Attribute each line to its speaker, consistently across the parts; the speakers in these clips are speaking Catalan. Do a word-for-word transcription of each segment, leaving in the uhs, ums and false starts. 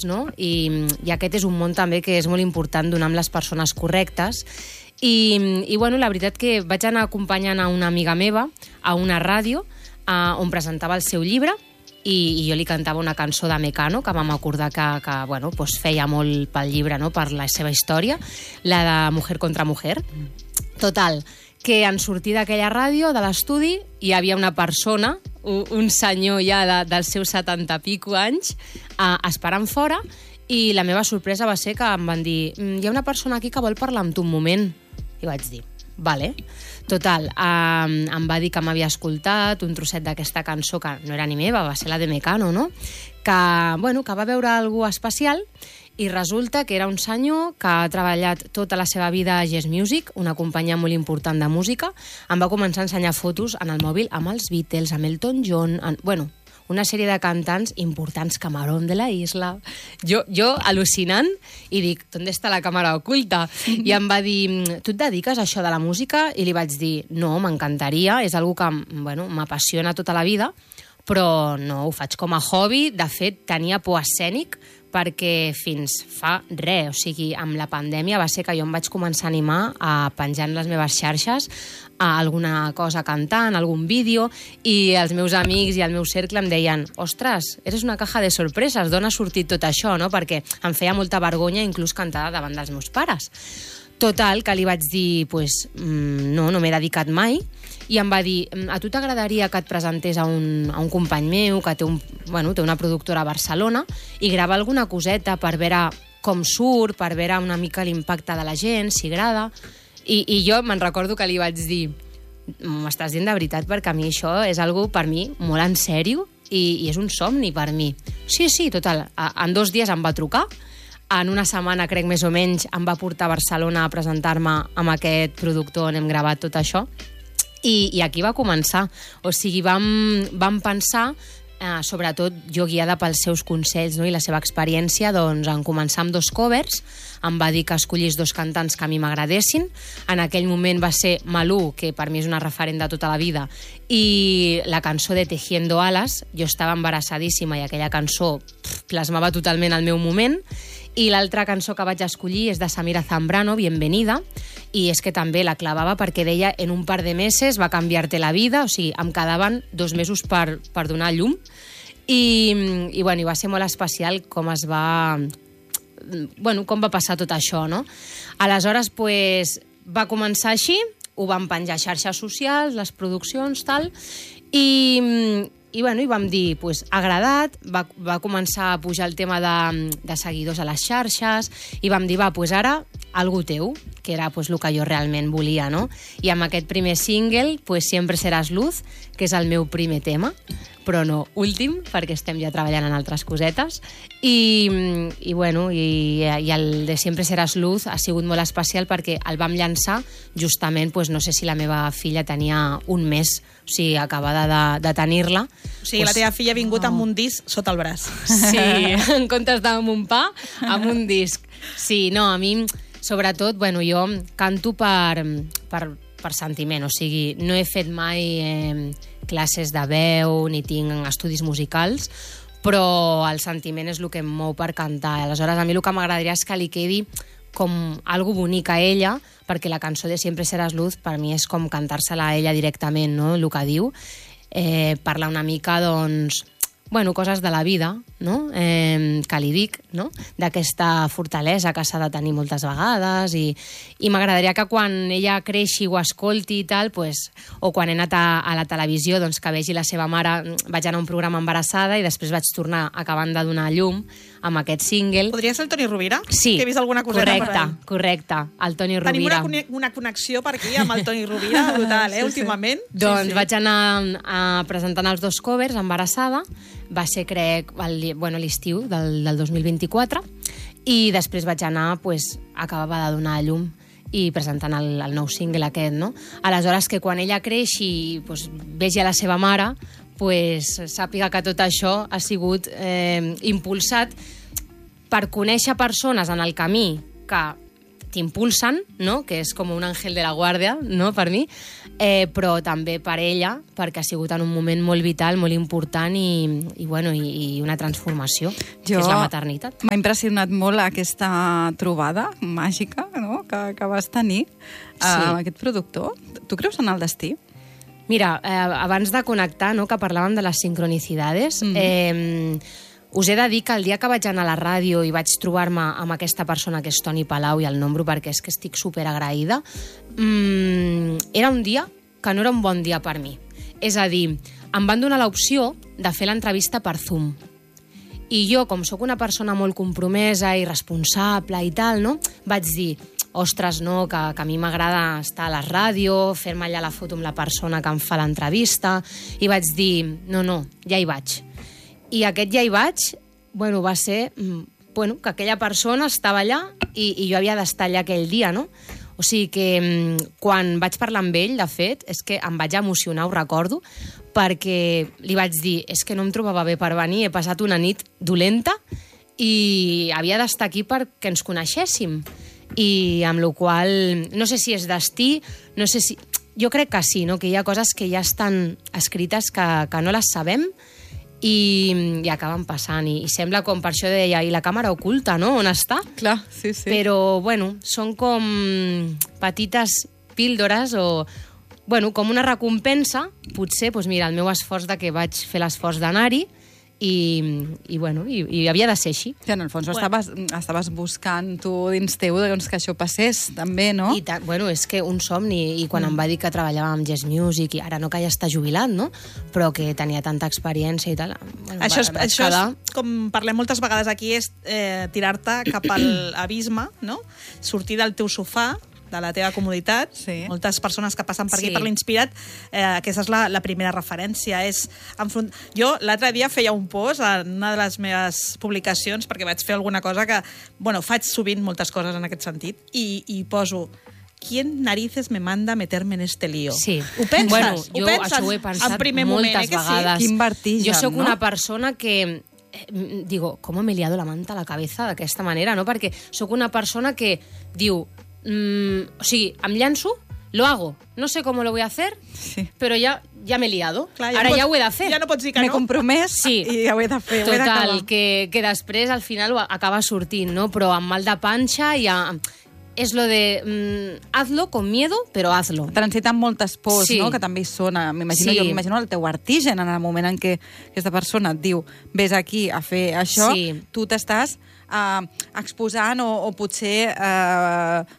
Speaker 1: amics, no? I, i aquest és un món també que és molt important donar amb les persones correctes. I, i bueno, la veritat que vaig anar acompanyant a una amiga meva a una ràdio eh, on presentava el seu llibre i, i jo li cantava una cançó de Mecano, que vam acordar que, que bueno, pues feia molt pel llibre, no? Per la seva història, la de Mujer contra Mujer. Total, que en sortir d'aquella ràdio, de l'estudi, hi havia una persona, un, un senyor ja de, dels seus setanta pico anys, eh, esperant fora, i la meva sorpresa va ser que em van dir hi ha una persona aquí que vol parlar amb tu un moment. I vaig dir, vale. Total, eh, em va dir que m'havia escoltat un trosset d'aquesta cançó, que no era ni meva, va ser la de Mecano, no? Que, bueno, que va veure alguna especial, i resulta que era un senyor que ha treballat tota la seva vida a Yes Music, una companyia molt important de música. Em va començar a ensenyar fotos en el mòbil amb els Beatles, amb Elton John, en, bueno, una sèrie de cantants importants, Camarón de la Isla. Jo, jo al·lucinant, i dic, ¿dónde está la càmera oculta? I em va dir, tu et dediques a això de la música? I li vaig dir, no, m'encantaria, és algo que bueno, m'apassiona tota la vida, però no, ho faig com a hobby. De fet, tenia por escènic, perquè fins fa res, o sigui, amb la pandèmia va ser que jo em vaig començar a animar a penjar en les meves xarxes a alguna cosa cantant, algun vídeo, i els meus amics i el meu cercle em deien, ostres, eres una caja de sorpreses, d'on ha sortit tot això, no? Perquè em feia molta vergonya inclús cantar davant dels meus pares. Total, que li vaig dir, pues, no, no m'he dedicat mai, i em va dir, a tu t'agradaria que et presentés a un, a un company meu que té, un, bueno, té una productora a Barcelona i gravar alguna coseta per veure com surt, per veure una mica l'impacte de la gent, si agrada. I, i jo me'n recordo que li vaig dir, m'estàs dient de veritat, perquè a mi això és algo per mi molt en sèrio i, i és un somni per mi. Sí, sí, total, en dos dies em va trucar. En una setmana, crec, més o menys, em va portar a Barcelona a presentar-me amb aquest productor on hem gravat tot això. I, i aquí va començar. O sigui, vam, vam pensar, eh, sobretot jo guiada pels seus consells, no? I la seva experiència, doncs, en començar amb dos covers. Em va dir que escollís dos cantants que a mi m'agradessin. En aquell moment va ser Malú, que per mi és una referent de tota la vida, i la cançó de Tejiendo Alas. Jo estava embarassadíssima i aquella cançó pff, plasmava totalment el meu moment. I l'altra cançó que vaig escollir és de Samira Zambrano, Bienvenida, i és que també la clavava perquè deia en un par de meses va canviar-te la vida, o sigui, em quedaven dos mesos per, per donar llum, i, i, bueno, i va ser molt especial com es va... Bueno, com va passar tot això, no? Aleshores, pues, va començar així, ho vam penjar a xarxes socials, les produccions, tal, i... I, bueno, i vam dir, pues, agradat, va, va començar a pujar el tema de, de seguidors a les xarxes, i vam dir, va, pues ara, algú teu, que era pues, el que jo realment volia, no? I amb aquest primer single, pues, Siempre seràs luz, que és el meu primer tema, però no últim, perquè estem ja treballant en altres cosetes, i, i bueno, i, i el de Siempre seràs luz ha sigut molt especial perquè el vam llançar justament, pues, no sé si la meva filla tenia un mes, o sigui, acabada de, de tenir-la.
Speaker 2: O sigui, pues, la teva filla ha vingut oh. amb un disc sota el braç.
Speaker 1: Sí, en comptes d'amb un pa, amb un disc. Sí, no, a mi, sobretot, bueno, jo canto per, per, per sentiment, o sigui, no he fet mai eh, classes de veu, ni tinc estudis musicals, però el sentiment és el que em mou per cantar. Aleshores, a mi el que m'agradaria és que li quedi com algo bonic a ella, perquè la cançó de Siempre seràs luz per mi és com cantar-se-la a ella directament, no?, el que diu. Eh, parla una mica, doncs, bueno, coses de la vida, no?, eh, que li dic, no?, d'aquesta fortalesa que s'ha de tenir moltes vegades, i, i m'agradaria que quan ella creixi o escolti i tal, pues, o quan he anat a, a la televisió, doncs que vegi la seva mare, vaig anar a un programa embarassada i després vaig tornar acabant de donar llum amb aquest single.
Speaker 2: Podria ser el Toni Rovira?
Speaker 1: Sí,
Speaker 2: que he vist alguna coseta
Speaker 1: correcte, correcte, el Toni Rovira.
Speaker 2: Tenim una, una connexió per aquí amb el Toni Rovira, brutal, eh, sí, últimament.
Speaker 1: Sí. Doncs
Speaker 2: sí, sí.
Speaker 1: vaig anar a, presentant els dos covers, embarassada, va ser, crec, el, bueno, l'estiu del, del dos mil vint-i-quatre, i després vaig anar, pues, acabava de donar a llum i presentant el, el nou single aquest, no? Aleshores, que quan ella creixi i pues, vegi a la seva mare, pues, sàpiga que tot això ha sigut eh, impulsat per conèixer persones en el camí que t'impulsen, no? Que és com un àngel de la guàrdia, no? Per mi, eh, però també per ella, perquè ha sigut en un moment molt vital, molt important i, i, bueno, i, i una transformació, jo, que és la maternitat.
Speaker 2: M'ha impressionat molt aquesta trobada màgica, no? que, que vas tenir sí. amb aquest productor. Tu creus en el destí?
Speaker 1: Mira, eh, abans de connectar, no, que parlàvem de les sincronicidades, mm. eh, us he de dir que el dia que vaig anar a la ràdio i vaig trobar-me amb aquesta persona que és Toni Palau, i el nombro perquè és que estic superagraïda, mmm, era un dia que no era un bon dia per mi. És a dir, em van donar l'opció de fer l'entrevista per Zoom. I jo, com sóc una persona molt compromesa i responsable i tal, no, vaig dir, ostres, no, que, que a mi m'agrada estar a la ràdio, fer-me allà la foto amb la persona que em fa l'entrevista, i vaig dir, no, no, ja hi vaig. I aquest ja hi vaig, bueno, va ser bueno, que aquella persona estava allà i, i jo havia d'estar allà aquell dia, no? O sigui que quan vaig parlar amb ell, de fet, és que em vaig emocionar, ho recordo, perquè li vaig dir, és que no em trobava bé per venir, he passat una nit dolenta i havia d'estar aquí perquè ens coneixéssim. I amb la qual cosa, no sé si és destí, no sé si... Jo crec que sí, no? Que hi ha coses que ja estan escrites que, que no les sabem i, i acaben passant. I, I sembla com, per això deia, i la càmera oculta, no? On està?
Speaker 2: Clar, sí, sí.
Speaker 1: Però, bueno, són com petites píldores o, bueno, com una recompensa, potser, doncs mira, el meu esforç de que vaig fer l'esforç d'anar-hi, i, i, bueno, i, i havia de ser així.
Speaker 2: Que en el fons bueno. estaves, estaves buscant tu dins teu doncs, que això passés, també, no?
Speaker 1: I tant, bueno, és que un somni, i quan mm. em va dir que treballava amb Jazz Music, i ara no que ja està jubilat, no? Però que tenia tanta experiència i tal. Bueno,
Speaker 3: això és,
Speaker 1: va,
Speaker 3: això
Speaker 1: quedar...
Speaker 3: és, com parlem moltes vegades aquí, és eh, tirar-te cap a l'abisme, no? Sortir del teu sofà, de la teva comoditat.
Speaker 2: Sí.
Speaker 3: Moltes persones que passen per aquí
Speaker 1: sí.
Speaker 3: per l'Inspirat, eh, aquesta és la, la primera referència. És enfront... Jo l'altre dia feia un post en una de les meves publicacions, perquè vaig fer alguna cosa que... Bueno, faig sovint moltes coses en aquest sentit, i, i poso... ¿Quién narices me manda a meterme en este lío?
Speaker 1: Sí.
Speaker 3: Ho penses?
Speaker 1: Bueno,
Speaker 3: ho
Speaker 1: jo
Speaker 3: penses
Speaker 1: això ho he pensat
Speaker 3: en primer
Speaker 1: moltes
Speaker 3: moment, eh, que
Speaker 1: vegades.
Speaker 3: sí?
Speaker 2: Quin vertigen,
Speaker 1: jo sóc
Speaker 2: no?
Speaker 1: una persona que... Eh, digo, ¿cómo me he liado la manta a la cabeza d'aquesta manera, no? Perquè sóc una persona que diu... Mm, o sigui, em llanço, lo hago, no sé cómo lo voy a hacer, sí. però ja, ja m'he liado.
Speaker 3: Clar, ja
Speaker 1: Ara
Speaker 3: no
Speaker 1: ja
Speaker 3: pots,
Speaker 1: ho he de fer.
Speaker 3: Ja no pots dir que
Speaker 2: M'he
Speaker 3: no.
Speaker 2: compromès
Speaker 1: sí.
Speaker 2: i ja ho he de fer.
Speaker 1: Total,
Speaker 2: ho he
Speaker 1: que, que després al final acaba sortint, no? Però amb mal de panxa i a... és lo de mm, hazlo con miedo, però hazlo.
Speaker 2: Transitant moltes pors,
Speaker 1: sí.
Speaker 2: no? Que també hi són. M'imagino,
Speaker 1: Sí.
Speaker 2: jo m'imagino el teu vertigen en el moment en què aquesta persona et diu vés aquí a fer això,
Speaker 1: Sí.
Speaker 2: tu t'estàs uh, exposant o, o potser... Uh,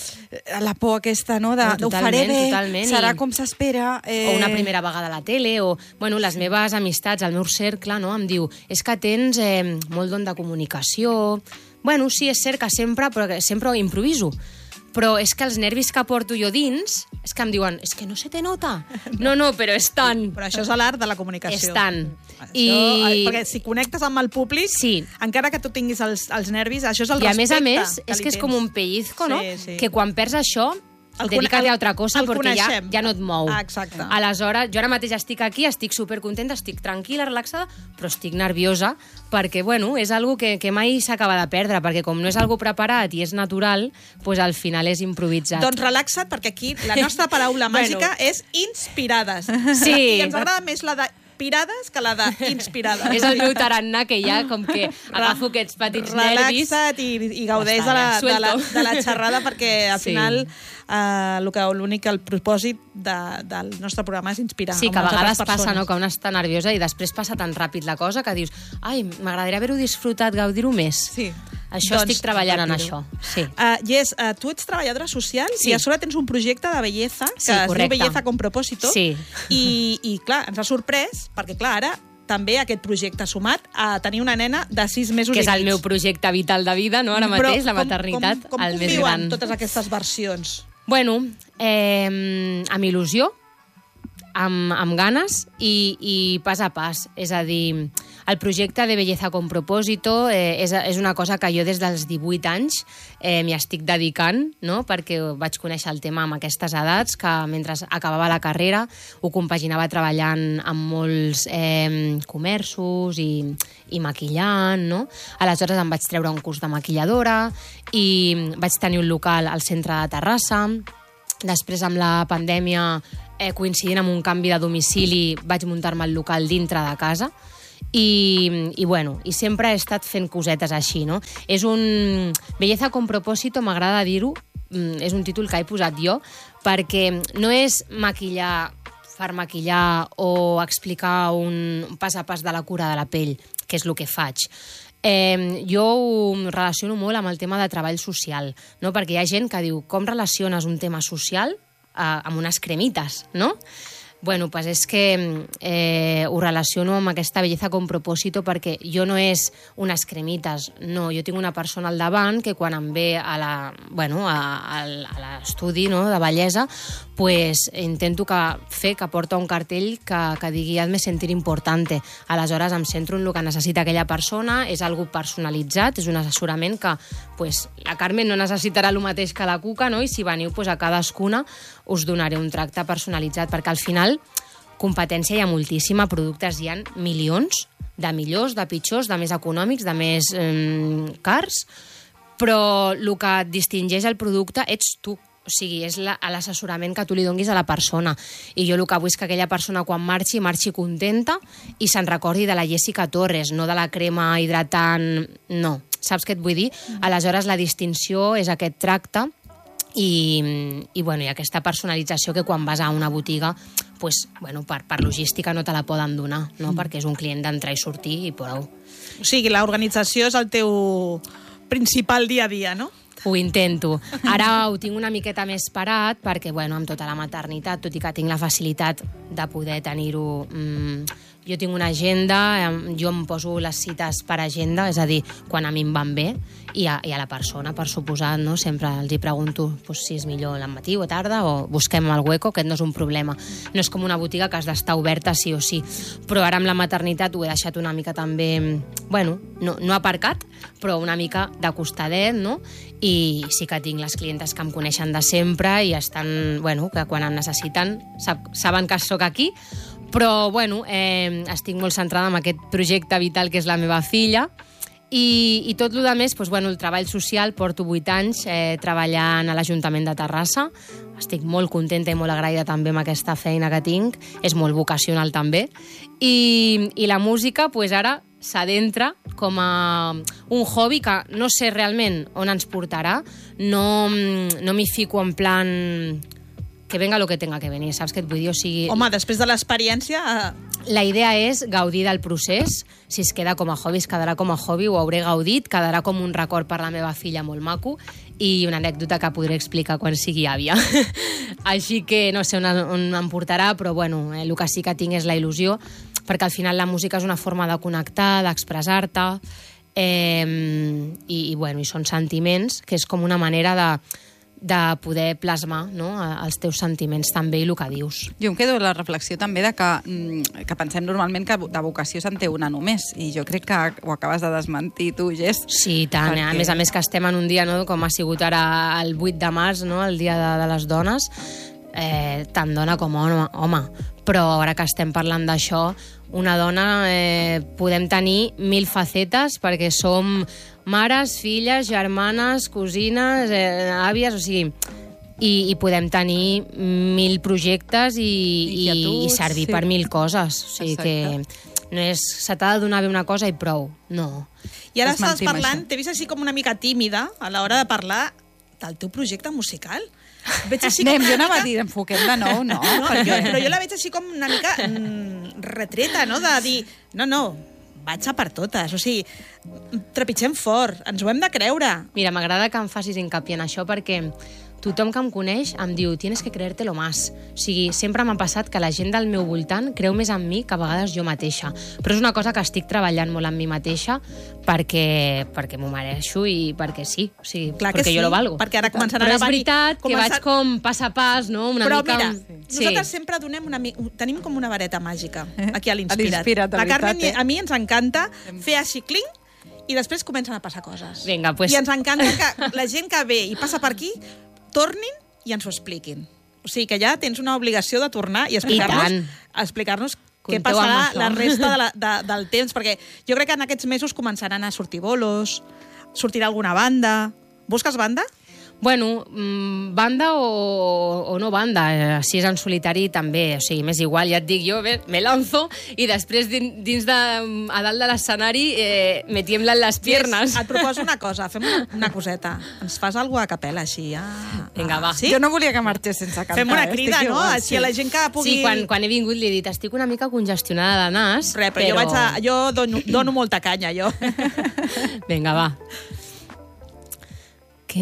Speaker 2: la por aquesta, no? De,
Speaker 1: No,
Speaker 2: ho faré bé,
Speaker 1: totalment,
Speaker 2: serà
Speaker 1: i...
Speaker 2: com s'espera. Eh...
Speaker 1: O una primera vegada a la tele, o bueno, les meves amistats, el meu cercle, no? Em diu, és que tens eh, molt don de comunicació. Bueno, sí, és cert que sempre, però que sempre improviso. Però és que els nervis que porto jo dins, és que em diuen, és que no se te nota. No, no, però és tant.
Speaker 3: Però això és l'art de la comunicació.
Speaker 1: És tant.
Speaker 3: Això,
Speaker 1: I...
Speaker 3: Perquè si connectes amb el públic,
Speaker 1: Sí.
Speaker 3: encara que tu tinguis els, els nervis, això és el
Speaker 1: I a
Speaker 3: respecte.
Speaker 1: més a més,
Speaker 3: que
Speaker 1: és
Speaker 3: li
Speaker 1: que és
Speaker 3: tens.
Speaker 1: com un pellizco, no?
Speaker 3: Sí, sí.
Speaker 1: Que quan perds això,
Speaker 3: El
Speaker 1: dedica't
Speaker 3: cone-
Speaker 1: a altra cosa
Speaker 3: el
Speaker 1: perquè ja,
Speaker 3: coneixem.
Speaker 1: ja no et mou.
Speaker 3: Ah, exacte.
Speaker 1: Aleshores, jo ara mateix estic aquí, estic supercontenta, estic tranquil·la, relaxada, però estic nerviosa perquè, bueno, és algo que, que mai s'acaba de perdre, perquè com no és algo preparat i és natural, pues al final és improvisat.
Speaker 3: Doncs relaxa't, perquè aquí la nostra paraula màgica
Speaker 1: Bueno.
Speaker 3: és inspirades.
Speaker 1: Sí.
Speaker 3: I ens agrada més la de pirades que la de inspirades.
Speaker 1: És el meu tarannà que ja com que agafo aquests petits nervis.
Speaker 3: Relaxa't i, i gaudeix
Speaker 1: Ja
Speaker 3: de, la,
Speaker 1: està, ja,
Speaker 3: de, la,
Speaker 1: suelto.
Speaker 3: de la xerrada, perquè al
Speaker 1: Sí.
Speaker 3: final eh, el que l'únic, el propòsit de, del nostre programa és inspirar.
Speaker 1: Sí, que a
Speaker 3: moltes
Speaker 1: vegades
Speaker 3: altres
Speaker 1: passa, no?,
Speaker 3: persones.
Speaker 1: que una està nerviosa i després passa tan ràpid la cosa que dius, ai, m'agradaria haver-ho disfrutat, gaudir-ho més.
Speaker 3: Sí.
Speaker 1: Això
Speaker 3: Doncs,
Speaker 1: estic treballant en
Speaker 3: gaudir-ho.
Speaker 1: això, sí.
Speaker 3: Uh, Yes, uh, tu ets treballadora social
Speaker 1: Sí.
Speaker 3: i a sobre tens un projecte de bellesa que
Speaker 1: Sí,
Speaker 3: es
Speaker 1: correcte.
Speaker 3: diu Belleza con propósito.
Speaker 1: Sí.
Speaker 3: I, I, clar, ens ha sorprès, perquè, clar, ara també aquest projecte ha sumat a tenir una nena de sis mesos
Speaker 1: Que és
Speaker 3: i
Speaker 1: el
Speaker 3: mig.
Speaker 1: meu projecte vital de vida, no?, ara
Speaker 3: Però
Speaker 1: mateix, la
Speaker 3: com-
Speaker 1: maternitat,
Speaker 3: com, com
Speaker 1: el més
Speaker 3: conviuen
Speaker 1: gran.
Speaker 3: totes aquestes versions?
Speaker 1: Bueno, eh, amb il·lusió, amb, amb ganes i, i pas a pas. És a dir, El projecte de Belleza con Propósito eh, és, és una cosa que jo des dels divuit anys eh, m'hi estic dedicant, no? Perquè vaig conèixer el tema amb aquestes edats, que mentre acabava la carrera ho compaginava treballant en molts eh, comerços i, i maquillant, no? Aleshores em vaig treure un curs de maquilladora i vaig tenir un local al centre de Terrassa. Després, amb la pandèmia, eh, coincidint amb un canvi de domicili, vaig muntar-me el local dintre de casa i, i, bueno, i sempre he estat fent cosetes així, no? És un... Belleza con propósito, m'agrada dir-ho, és un títol que he posat jo, perquè no és maquillar per maquillar o explicar un pas a pas de la cura de la pell, que és el que faig. Eh, jo ho relaciono molt amb el tema de treball social, no? Perquè hi ha gent que diu, com relaciones un tema social eh, amb unes cremites, no? Bueno, pues és que eh, ho relaciono amb aquesta belleza con propósito perquè jo no és unes cremites, no, jo tinc una persona al davant que quan em ve a la, bueno, a, a, a l'estudi, no, de bellesa, pues intento que, fer que porta un cartell que, que digui hazme sentir importante. Aleshores em centro en el que necessita aquella persona, és algo personalitzat, és un assessorament que pues, la Carmen no necessitarà el mateix que la Cuca, no? I si veniu pues, a cadascuna us donaré un tracte personalitzat, perquè al final competència hi ha moltíssima, productes hi ha milions, de millors, de pitjors, de més econòmics, de més eh, cars, però el que et distingeix el producte ets tu. O sigui, és l'assessorament que tu li donguis a la persona. I jo el que vull és que aquella persona quan marxi, marxi contenta i se'n recordi de la Jessica Torres, no de la crema hidratant, no. Saps què et vull dir? Aleshores, la distinció és aquest tracte i, i, bueno, i aquesta personalització que quan vas a una botiga pues, bueno, per, per logística no te la poden donar, no? Mm. Perquè és un client d'entrar i sortir i prou.
Speaker 3: O sigui, l'organització és el teu principal dia a dia, no?
Speaker 1: Ho intento. Ara ho tinc una miqueta més parat perquè, bueno, amb tota la maternitat, tot i que tinc la facilitat de poder tenir-ho... Mmm, jo tinc una agenda, jo em poso les cites per agenda, és a dir, quan a mi em van bé, i a, i a la persona, per suposat, no? Sempre els hi pregunto pues, si és millor al matí o a tarda, o busquem el hueco, aquest no és un problema. No és com una botiga que has d'estar oberta sí o sí. Però ara amb la maternitat ho he deixat una mica també, bueno, no, no aparcat, però una mica de costadet, no? I sí que tinc les clientes que em coneixen de sempre i estan, bueno, que quan em necessiten sab, saben que sóc aquí, però, bueno, eh, estic molt centrada en aquest projecte vital que és la meva filla i, i tot el que més, doncs, bueno, el treball social, porto vuit anys eh, treballant a l'Ajuntament de Terrassa, estic molt contenta i molt agraïda també amb aquesta feina que tinc, és molt vocacional també, i, i la música, doncs, ara s'adentra com a un hobby que no sé realment on ens portarà, no, no m'hi fico en plan... que venga lo que tenga que venir, saps què et vull dir? O sigui...
Speaker 3: Home, després de l'experiència...
Speaker 1: La idea és gaudir del procés, si es queda com a hobby, es quedarà com a hobby, ho hauré gaudit, quedarà com un record per la meva filla molt maco i una anècdota que podré explicar quan sigui àvia. Així que no sé on, on em portarà, però bueno, eh, el que sí que tinc és la il·lusió, perquè al final la música és una forma de connectar, d'expressar-te, eh, i, i, bueno, i són sentiments, que és com una manera de... de poder plasmar, no?, els teus sentiments també i el que dius.
Speaker 2: Jo em quedo amb la reflexió també de que, que pensem normalment que de vocació se'n té una només, i jo crec que ho acabes de desmentir tu, Jess.
Speaker 1: Sí, tant. Perquè... A més a més que estem en un dia, no?, com ha sigut ara el vuit de març, no?, el dia de, de les dones, eh, tant dona com home, home. Però ara que estem parlant d'això, una dona eh, podem tenir mil facetes perquè som mares, filles, germanes, cosines, eh, àvies, o sigui... I, i podem tenir mil projectes i, i, i servir sí. per mil coses. O sigui Exacte. que no és, se t'ha de donar bé una cosa i prou, no.
Speaker 3: I ara estàs parlant, t'he vist així com una mica tímida a l'hora de parlar del teu projecte musical. Veig així
Speaker 2: Anem,
Speaker 3: com
Speaker 2: jo anava a dir, enfoquem de nou, no?
Speaker 3: no perquè... jo, però jo la veig així com una mica mm, retreta, no? De dir, no, no, vaig a per totes. O sigui, trepitgem fort, ens ho hem de creure.
Speaker 1: Mira, m'agrada que em facis hincapié en això perquè tothom que em coneix em diu tienes que creértelo más. O sigui, sempre m'ha passat que la gent del meu voltant creu més en mi que a vegades jo mateixa. Però és una cosa que estic treballant molt en mi mateixa perquè, perquè m'ho mereixo i perquè sí, o sigui,
Speaker 3: Clar que
Speaker 1: perquè
Speaker 3: sí,
Speaker 1: jo lo valgo.
Speaker 3: perquè ara començaran
Speaker 1: Però
Speaker 3: a
Speaker 1: és
Speaker 3: venir-
Speaker 1: veritat que
Speaker 3: començar-
Speaker 1: vaig com pas a pas, no? Una
Speaker 3: Però
Speaker 1: mica...
Speaker 3: mira,
Speaker 1: Sí.
Speaker 3: nosaltres sempre donem una, mi- tenim com una vareta màgica aquí a
Speaker 2: A
Speaker 3: l'Inspirat.
Speaker 2: l'Inspirat, de
Speaker 3: La Carmen,
Speaker 2: veritat, eh?
Speaker 3: a mi ens encanta fer així clinc i després comencen a passar coses.
Speaker 1: Vinga, pues-
Speaker 3: I ens encanta que la gent que ve i passa per aquí tornin i ens ho expliquin. O sigui que ja tens una obligació de tornar i explicar-nos
Speaker 1: tant.
Speaker 3: explicar-nos què
Speaker 1: Compteu amb
Speaker 3: passarà
Speaker 1: això.
Speaker 3: la resta de la, de, del temps, perquè jo crec que en aquests mesos començaran a sortir bolos, sortirà alguna banda. Busques banda?
Speaker 1: Bueno, mmm, banda o, o no banda, eh, si és en solitari també, o sigui, m'és igual, ja et dic, jo bé, me lanzo i després din- dins de, a dalt de l'escenari eh, me tiemblen les piernas.
Speaker 3: Et proposo una cosa, fem una, una coseta. Ens fas alguna a capella, així, ja?
Speaker 1: Vinga, va.
Speaker 3: Sí?
Speaker 2: Jo no volia que marxés sense cantar.
Speaker 3: Fem una
Speaker 2: eh?
Speaker 3: crida,
Speaker 2: Estic
Speaker 3: no?
Speaker 2: igual,
Speaker 3: Així a la gent que pugui...
Speaker 1: Sí, quan, quan he vingut li he dit, estic una mica congestionada de nas,
Speaker 3: Res, però, jo, vaig a, jo dono, dono molta canya, jo.
Speaker 1: Vinga, va.